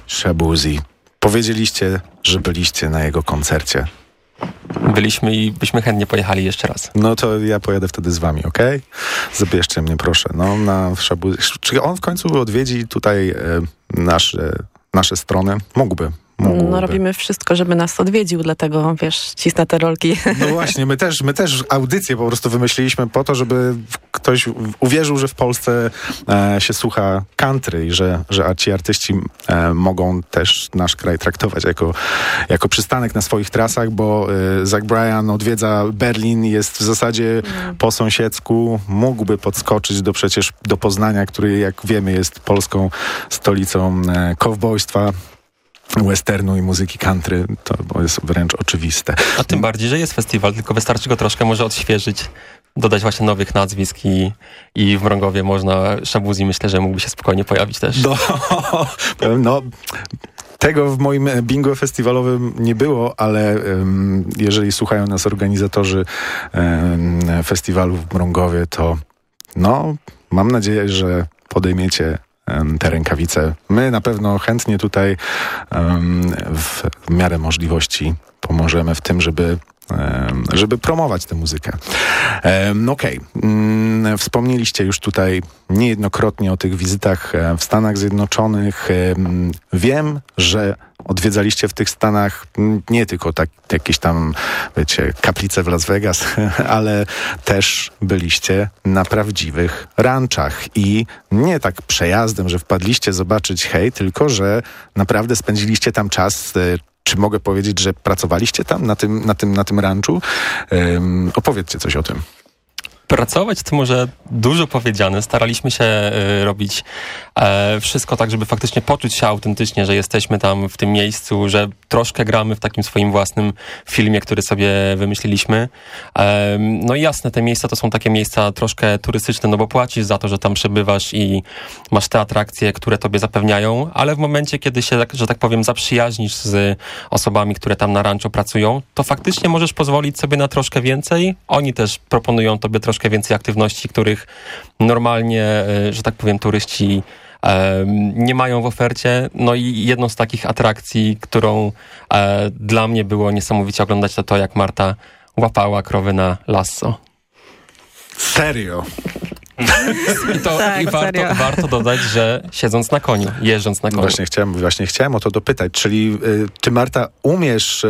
Shaboozey. Powiedzieliście, że byliście na jego koncercie. Byliśmy i byśmy chętnie pojechali jeszcze raz. No to ja pojadę wtedy z wami, okej? Zabierzcie mnie, proszę. No, na Shaboozey. Czy on w końcu odwiedzi tutaj nasze strony? Mógłby. No robimy wszystko, żeby nas odwiedził, dlatego cisnę te rolki. No właśnie, my też audycję po prostu wymyśliliśmy po to, żeby ktoś uwierzył, że w Polsce się słucha country i że ci artyści mogą też nasz kraj traktować jako przystanek na swoich trasach, bo Zach Bryan odwiedza Berlin, jest w zasadzie po sąsiedzku, mógłby podskoczyć przecież do Poznania, który jak wiemy jest polską stolicą kowbojstwa, westernu i muzyki country, to jest wręcz oczywiste. A tym bardziej, że jest festiwal, tylko wystarczy go troszkę może odświeżyć, dodać właśnie nowych nazwisk i w Mrągowie Shaboozey myślę, że mógłby się spokojnie pojawić też. No, tego w moim bingo festiwalowym nie było, ale jeżeli słuchają nas organizatorzy festiwalu w Mrągowie, to mam nadzieję, że podejmiecie te rękawice. My na pewno chętnie tutaj w miarę możliwości pomożemy w tym, żeby promować tę muzykę. Okej. Wspomnieliście już tutaj niejednokrotnie o tych wizytach w Stanach Zjednoczonych. Wiem, że odwiedzaliście w tych Stanach nie tylko jakieś tam, wiecie, kaplice w Las Vegas, ale też byliście na prawdziwych ranczach i nie tak przejazdem, że wpadliście zobaczyć tylko że naprawdę spędziliście tam czas. Czy mogę powiedzieć, że pracowaliście tam na tym ranczu? Opowiedzcie coś o tym. Pracować to może dużo powiedziane. Staraliśmy się robić wszystko tak, żeby faktycznie poczuć się autentycznie, że jesteśmy tam w tym miejscu, że troszkę gramy w takim swoim własnym filmie, który sobie wymyśliliśmy. No i jasne, te miejsca to są takie miejsca troszkę turystyczne, no bo płacisz za to, że tam przebywasz i masz te atrakcje, które tobie zapewniają, ale w momencie, kiedy się, że tak powiem, zaprzyjaźnisz z osobami, które tam na rancho pracują, to faktycznie możesz pozwolić sobie na troszkę więcej. Oni też proponują tobie troszkę więcej aktywności, których normalnie, że tak powiem, turyści nie mają w ofercie. No i jedną z takich atrakcji, którą dla mnie było niesamowicie oglądać, to jak Marta łapała krowy na lasso. Serio? I warto dodać, że siedząc na koniu, jeżdżąc na koniu. Właśnie chciałem o to dopytać. Czyli ty, Marta, umiesz,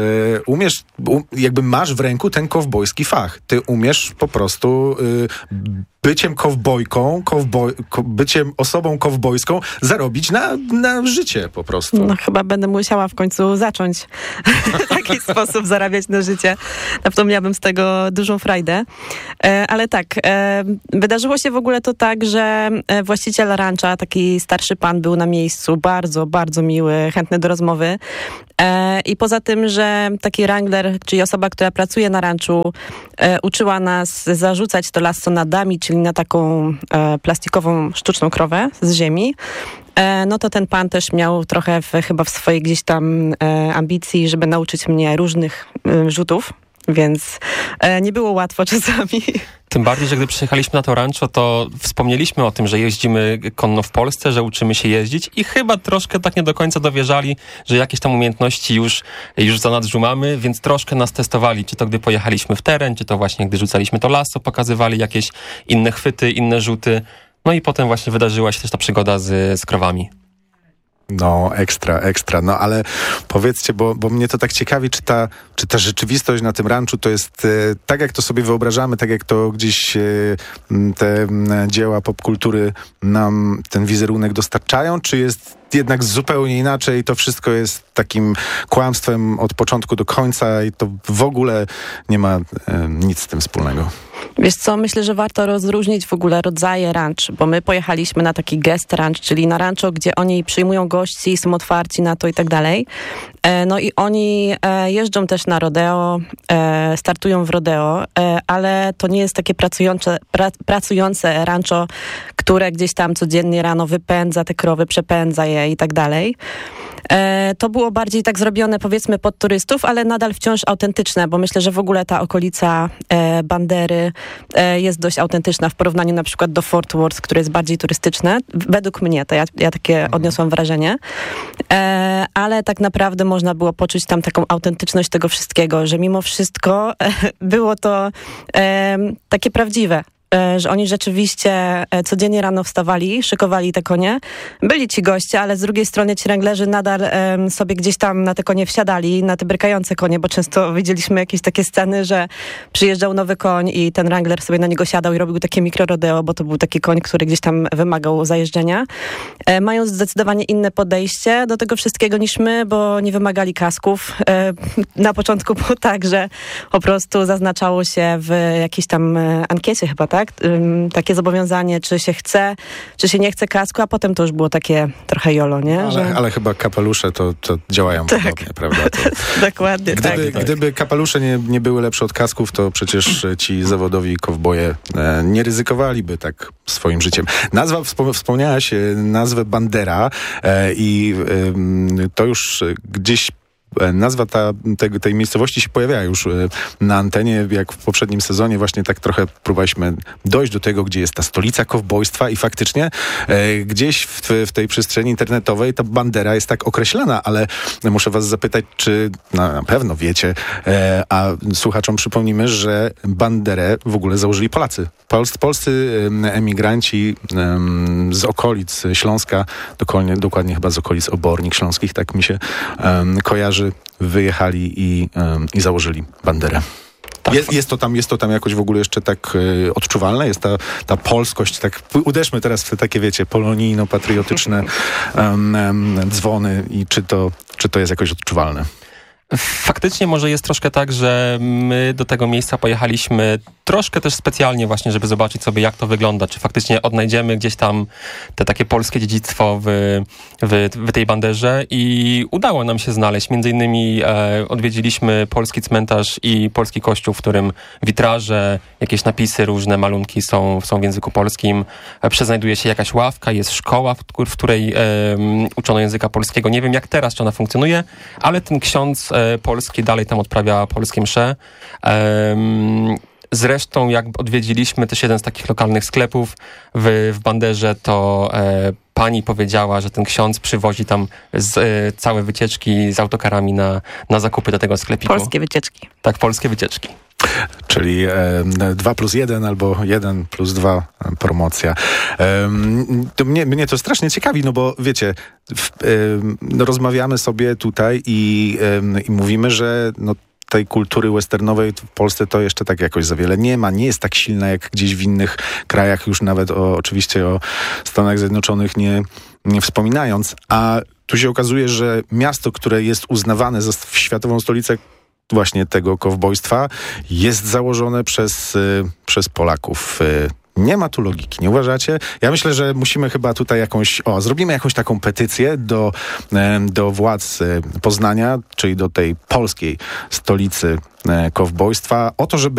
jakby masz w ręku ten kowbojski fach. Ty umiesz po prostu byciem kowbojką, byciem osobą kowbojską zarobić na życie po prostu. No chyba będę musiała w końcu zacząć w taki sposób zarabiać na życie. Na pewno miałabym z tego dużą frajdę. Ale tak, wydarzyło się w ogóle to tak, że właściciel rancha, taki starszy pan, był na miejscu, bardzo, bardzo miły, chętny do rozmowy. I poza tym, że taki wrangler, czyli osoba, która pracuje na ranchu, uczyła nas zarzucać to lasso na dummy, czyli na taką plastikową, sztuczną krowę z ziemi, no to ten pan też miał trochę chyba w swojej gdzieś tam ambicji, żeby nauczyć mnie różnych rzutów, więc nie było łatwo czasami. Tym bardziej, że gdy przyjechaliśmy na to rancho, to wspomnieliśmy o tym, że jeździmy konno w Polsce, że uczymy się jeździć i chyba troszkę tak nie do końca dowierzali, że jakieś tam umiejętności już za nadrzu mamy, więc troszkę nas testowali, czy to gdy pojechaliśmy w teren, czy to właśnie gdy rzucaliśmy to lasso, pokazywali jakieś inne chwyty, inne rzuty. No i potem właśnie wydarzyła się też ta przygoda z krowami. No, ekstra. No, ale powiedzcie, bo mnie to tak ciekawi, czy ta rzeczywistość na tym ranczu to jest tak, jak to sobie wyobrażamy, tak jak to gdzieś te dzieła popkultury nam ten wizerunek dostarczają, czy jest jednak zupełnie inaczej, to wszystko jest takim kłamstwem od początku do końca i to w ogóle nie ma nic z tym wspólnego. Wiesz co, myślę, że warto rozróżnić w ogóle rodzaje ranch, bo my pojechaliśmy na taki guest ranch, czyli na rancho, gdzie oni przyjmują gości, są otwarci na to i tak dalej. No i oni jeżdżą też na rodeo, startują w rodeo, ale to nie jest takie pracujące rancho, które gdzieś tam codziennie rano wypędza te krowy, przepędza je i tak dalej. To było bardziej tak zrobione, powiedzmy, pod turystów, ale nadal wciąż autentyczne, bo myślę, że w ogóle ta okolica Bandery jest dość autentyczna w porównaniu na przykład do Fort Worth, które jest bardziej turystyczne. Według mnie, to ja takie odniosłam wrażenie. Ale tak naprawdę można było poczuć tam taką autentyczność tego wszystkiego, że mimo wszystko było to takie prawdziwe. Że oni rzeczywiście codziennie rano wstawali, szykowali te konie. Byli ci goście, ale z drugiej strony ci wranglerzy nadal sobie gdzieś tam na te konie wsiadali, na te brykające konie, bo często widzieliśmy jakieś takie sceny, że przyjeżdżał nowy koń i ten wrangler sobie na niego siadał i robił takie mikrorodeo, bo to był taki koń, który gdzieś tam wymagał zajeżdżenia. Mają zdecydowanie inne podejście do tego wszystkiego niż my, bo nie wymagali kasków. Na początku było tak, że po prostu zaznaczało się w jakiejś tam ankiecie chyba, tak? Takie zobowiązanie, czy się chce, czy się nie chce kasku, a potem to już było takie trochę jolo, nie? Ale chyba kapelusze to działają podobnie, prawda? Dokładnie, Gdyby kapelusze nie były lepsze od kasków, to przecież ci zawodowi kowboje nie ryzykowaliby tak swoim życiem. Nazwa, wspomniałaś nazwę Bandera i to już gdzieś nazwa tej miejscowości się pojawiała już na antenie, jak w poprzednim sezonie. Właśnie tak trochę próbowaliśmy dojść do tego, gdzie jest ta stolica kowbojstwa i faktycznie gdzieś w tej przestrzeni internetowej ta Bandera jest tak określana, ale muszę was zapytać, czy na pewno wiecie, a słuchaczom przypomnimy, że Banderę w ogóle założyli Polacy. Polscy emigranci z okolic Śląska, dokładnie chyba z okolic Obornik Śląskich, tak mi się kojarzy, wyjechali i założyli Banderę. Tak. Jest to tam jakoś w ogóle jeszcze tak odczuwalne? Jest ta polskość, tak uderzmy teraz w te takie, wiecie, polonijno-patriotyczne dzwony i czy to jest jakoś odczuwalne? Faktycznie może jest troszkę tak, że my do tego miejsca pojechaliśmy troszkę też specjalnie właśnie, żeby zobaczyć sobie, jak to wygląda, czy faktycznie odnajdziemy gdzieś tam te takie polskie dziedzictwo w tej Banderze i udało nam się znaleźć. Między innymi odwiedziliśmy polski cmentarz i polski kościół, w którym witraże, jakieś napisy, różne malunki są w języku polskim. Przeznajduje się jakaś ławka, jest szkoła, w której uczono języka polskiego. Nie wiem, jak teraz, czy ona funkcjonuje, ale ten ksiądz polski dalej tam odprawia polskie msze. Zresztą jak odwiedziliśmy też jeden z takich lokalnych sklepów w Banderze, to pani powiedziała, że ten ksiądz przywozi tam całe wycieczki z autokarami na zakupy do tego sklepiku. Polskie wycieczki. Tak, polskie wycieczki. Czyli 2+1 albo 1+2 promocja. To mnie to strasznie ciekawi, no bo wiecie, rozmawiamy sobie tutaj i mówimy, że tej kultury westernowej w Polsce to jeszcze tak jakoś za wiele nie jest tak silna jak gdzieś w innych krajach, już nawet oczywiście o Stanach Zjednoczonych nie wspominając, a tu się okazuje, że miasto, które jest uznawane za światową stolicę właśnie tego kowbojstwa, jest założone przez Polaków. Nie ma tu logiki, nie uważacie? Ja myślę, że musimy chyba tutaj zrobimy jakąś taką petycję do władz Poznania, czyli do tej polskiej stolicy kowbojstwa, o to, żeby